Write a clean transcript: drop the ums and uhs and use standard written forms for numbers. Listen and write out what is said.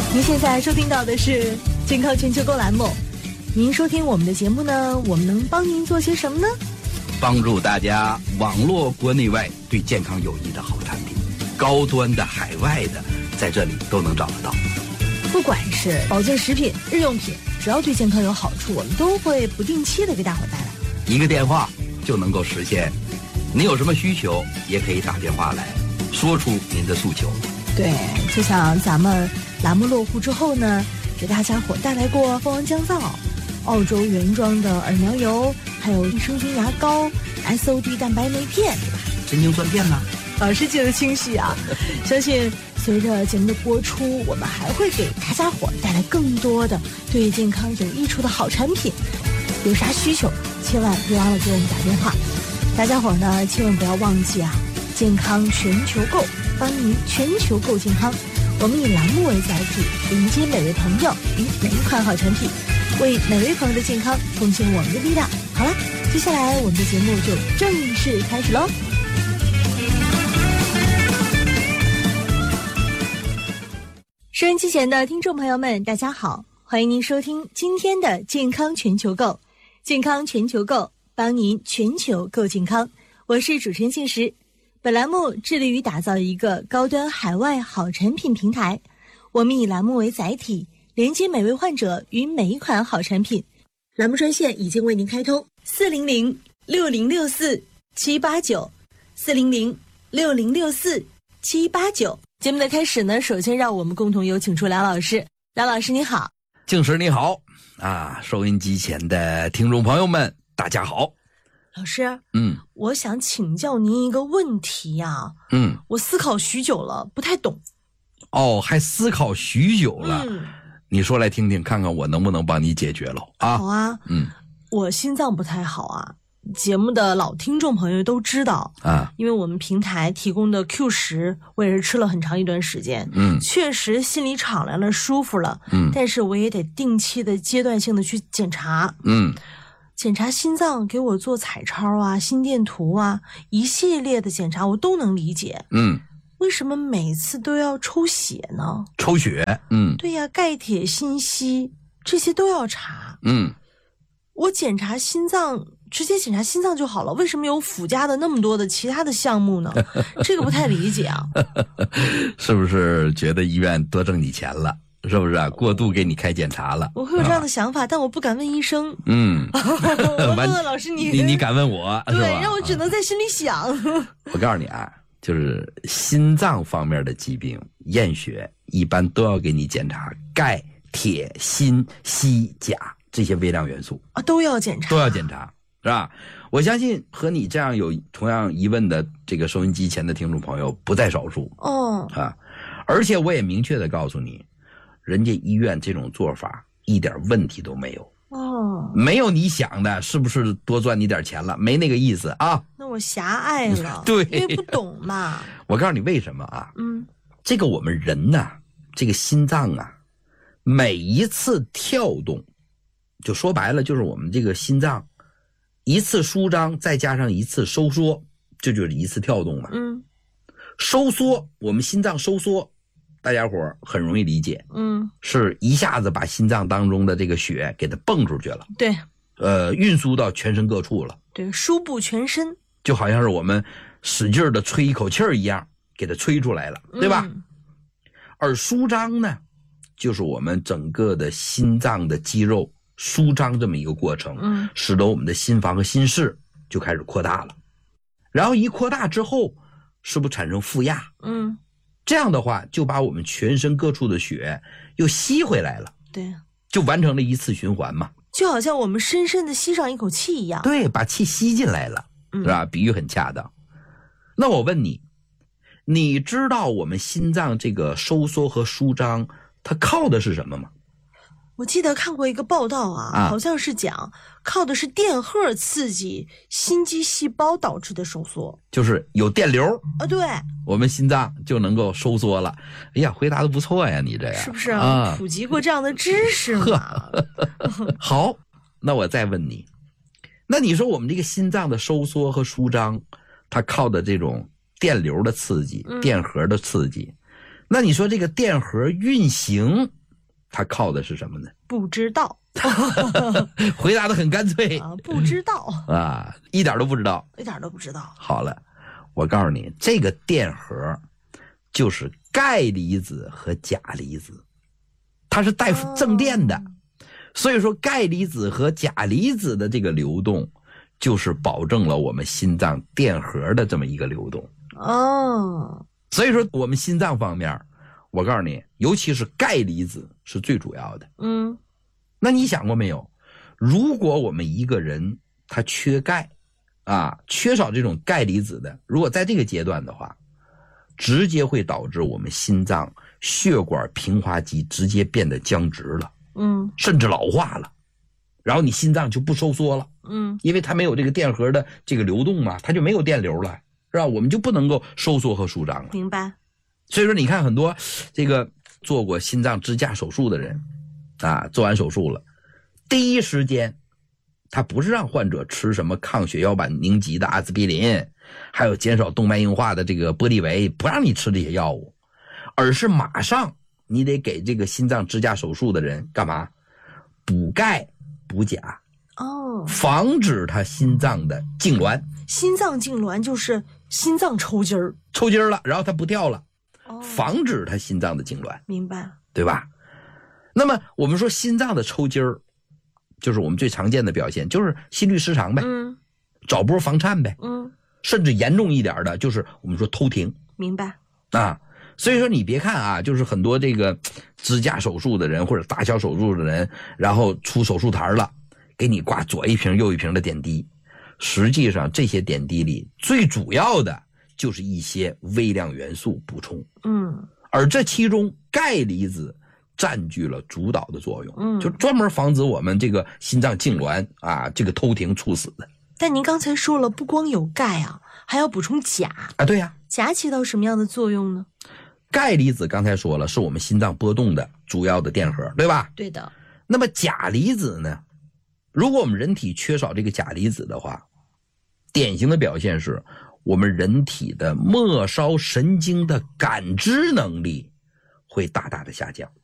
您现在收听到的是健康全球购栏目。您收听我们的节目呢，我们能帮您做些什么呢？ 帮助大家网络国内外对健康有益的好产品，高端的、海外的，在这里都能找得到。 不管是保健食品、日用品，只要对健康有好处，我们都会不定期的给大伙带来。 一个电话就能够实现。您有什么需求，也可以打电话来说出您的诉求。 对，就像咱们栏目落户之后呢，给大家伙带来过蜂王降皂、澳洲原装的耳苗油，还有益生菌牙膏、SOD 蛋白酶片，对吧？ 神经酸片呢？ 老师记得清晰啊！相信随着节目的播出，我们还会给大家伙带来更多的对健康有益处的好产品。有啥需求，千万别忘了给我们打电话。大家伙呢，千万不要忘记啊！健康全球购，帮您全球购健康。我们以栏目为载体，迎接每位朋友与每一款好产品，为每位朋友的健康贡献我们的力量。好了，接下来我们的节目就正式开始喽。收音机前的听众朋友们，大家好，欢迎您收听今天的健康全球购。健康全球购，帮您全球购健康。我是主持人信实。本栏目致力于打造一个高端海外好产品平台，我们以栏目为载体，连接每位患者与每一款好产品。栏目专线已经为您开通，400-6064-789，400-6064-789。节目的开始呢，首先让我们共同有请出梁老师。梁老师你好。 静时你好啊，收音机前的听众朋友们大家好。 老师，我想请教您一个问题呀。我思考许久了，不太懂。 哦，还思考许久了。你说来听听，看看我能不能帮你解决喽啊？ 好啊。我心脏不太好啊，节目的老听众朋友都知道啊，因为我们平台提供的 Q10，我也是吃了很长一段时间。确实心里敞亮了，舒服了。但是我也得定期的、阶段性的去检查。检查心脏，给我做彩超啊、心电图啊，一系列的检查我都能理解。为什么每次都要抽血呢？ 抽血， 对呀，钙、铁、锌、硒这些都要查。我检查心脏，直接检查心脏就好了，为什么有附加的那么多的其他的项目呢？这个不太理解啊。 是不是觉得医院多挣你钱了？是不是啊？过度给你开检查了？ 我会有这样的想法，但我不敢问医生。我问问老师你敢问我？ 对，让我只能在心里想。 我告诉你啊，就是心脏方面的疾病，验血一般都要给你检查钙、铁、锌、硒、钾这些微量元素啊，都要检查， 是吧？我相信和你这样有同样疑问的这个收音机前的听众朋友不在少数啊。而且我也明确的告诉你，人家医院这种做法一点问题都没有。没有你想的是不是多赚你点钱了，没那个意思啊。 那我狭隘了。 对， 因为不懂嘛。 我告诉你为什么啊。这个我们人呢，这个心脏啊，每一次跳动，就说白了就是我们这个心脏一次舒张再加上一次收缩，这就是一次跳动嘛。收缩，我们心脏收缩，大家伙很容易理解。是一下子把心脏当中的这个血给它蹦出去了。对。运输到全身各处了。 对，输布全身。 就好像是我们使劲的吹一口气儿一样，给它吹出来了，对吧？而舒张呢，就是我们整个的心脏的肌肉舒张这么一个过程，使得我们的心房和心室就开始扩大了。然后一扩大之后，是不是产生负压？这样的话就把我们全身各处的血又吸回来了。 对， 就完成了一次循环嘛。 就好像我们深深的吸上一口气一样。 对，把气吸进来了，是吧？比喻很恰当。那我问你，你知道我们心脏这个收缩和舒张它靠的是什么吗？ 我记得看过一个报道啊，好像是讲靠的是电荷刺激心肌细胞导致的收缩， 就是有电流啊，对， 我们心脏就能够收缩了。哎呀，回答的不错呀，你这样是不是啊？普及过这样的知识嘛？ 好，那我再问你，那你说我们这个心脏的收缩和舒张，它靠的这种电流的刺激，电荷的刺激，那你说这个电荷运行它靠的是什么呢？ 不知道。 回答的很干脆啊，不知道啊，一点都不知道， 一点都不知道。 好了，我告诉你，这个电荷就是钙离子和钾离子，它是带正电的，所以说钙离子和钾离子的这个流动，就是保证了我们心脏电荷的这么一个流动。所以说我们心脏方面，我告诉你，尤其是钙离子是最主要的。那你想过没有，如果我们一个人他缺钙啊，缺少这种钙离子的，如果在这个阶段的话，直接会导致我们心脏血管平滑肌直接变得僵直了，甚至老化了，然后你心脏就不收缩了，因为它没有这个电荷的这个流动嘛，它就没有电流了，是吧？我们就不能够收缩和舒张了。 明白。 所以说你看很多这个做过心脏支架手术的人啊，做完手术了，第一时间他不是让患者吃什么抗血小板凝集的阿司匹林，还有减少动脉硬化的这个玻利维，不让你吃这些药物，而是马上你得给这个心脏支架手术的人干嘛？补钙补钾，防止他心脏的痉挛。 心脏痉挛就是心脏抽筋儿， 抽筋了，然后他不跳了，防止他心脏的痉挛。 明白， 对吧？那么我们说心脏的抽筋儿，就是我们最常见的表现，就是心律失常呗，找波房颤呗，甚至严重一点的，就是我们说偷停。 明白啊。所以说你别看啊，就是很多这个支架手术的人或者大小手术的人，然后出手术台了，给你挂左一瓶右一瓶的点滴，实际上这些点滴里最主要的就是一些微量元素补充，而这其中钙离子占据了主导的作用，就专门防止我们这个心脏痉挛啊，这个偷停猝死的。 但您刚才说了，不光有钙啊，还要补充钾啊。对呀， 钾起到什么样的作用呢？ 钙离子刚才说了，是我们心脏波动的主要的电荷，对吧？ 对的。 那么钾离子呢？如果我们人体缺少这个钾离子的话，典型的表现是我们人体的末梢神经的感知能力会大大的下降。